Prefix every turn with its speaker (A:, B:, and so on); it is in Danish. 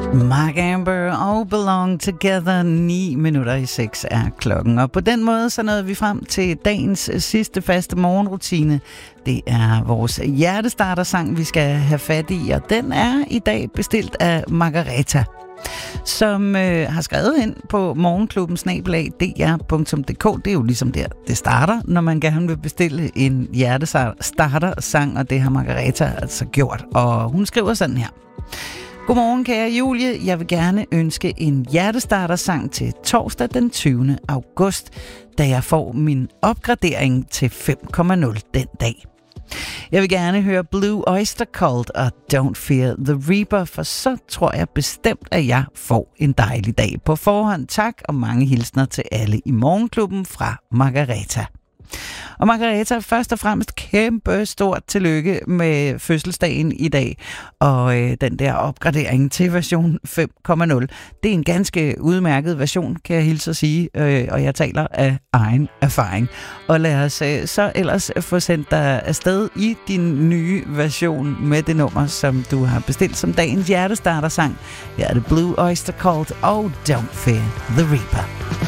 A: Mark Amber og Belong Together. 6:09 er klokken. Og på den måde så nåede vi frem til dagens sidste faste morgenrutine. Det er vores hjertestartersang, vi skal have fat i. Og den er i dag bestilt af Margareta, som har skrevet ind på morgenklubben@dr.dk. Det er jo ligesom der, det starter, når man gerne vil bestille en hjertestartersang. Og det har Margareta altså gjort. Og hun skriver sådan her. Godmorgen, kære Julie. Jeg vil gerne ønske en hjertestartersang til torsdag den 20. august, da jeg får min opgradering til 5,0 den dag. Jeg vil gerne høre Blue Oyster Cult og Don't Fear the Reaper, for så tror jeg bestemt, at jeg får en dejlig dag. På forhånd tak, og mange hilsner til alle i morgenklubben fra Margareta. Og Margareta, først og fremmest kæmpe stort tillykke med fødselsdagen i dag, og den der opgradering til version 5,0. Det er en ganske udmærket version, kan jeg hilse at sige, og jeg taler af egen erfaring. Og lad os så ellers få sendt dig afsted i din nye version med det nummer, som du har bestilt som dagens hjertestartersang. Her er det Blue Oyster Cult og Don't Fear the Reaper.